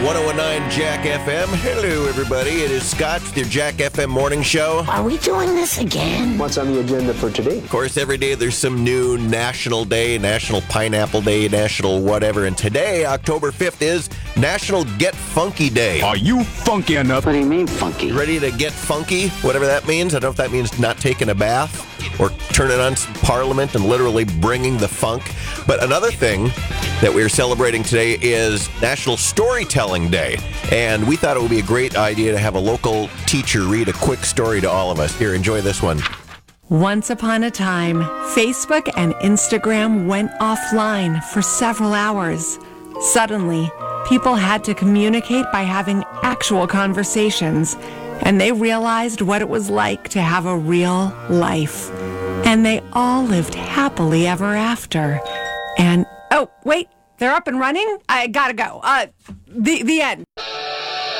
1019 Jack FM. Hello, everybody. It is Scott with your Jack FM morning show. Are we doing this again? What's on the agenda for today? Of course, every day there's some new National Day, National Pineapple Day, National whatever. And today, October 5th, is National Get Funky Day. Are you funky enough? What do you mean, funky? You ready to get funky? Whatever that means. I don't know if that means not taking a bath or turning on some Parliament and literally bringing the funk. But another thing that we're celebrating today is National Storytelling Day. And we thought it would be a great idea to have a local teacher read a quick story to all of us. Here, enjoy this one. Once upon a time, Facebook and Instagram went offline for several hours. Suddenly, people had to communicate by having actual conversations, and they realized what it was like to have a real life. And they all lived happily ever after. And, oh, wait, they're up and running? I gotta go. The end.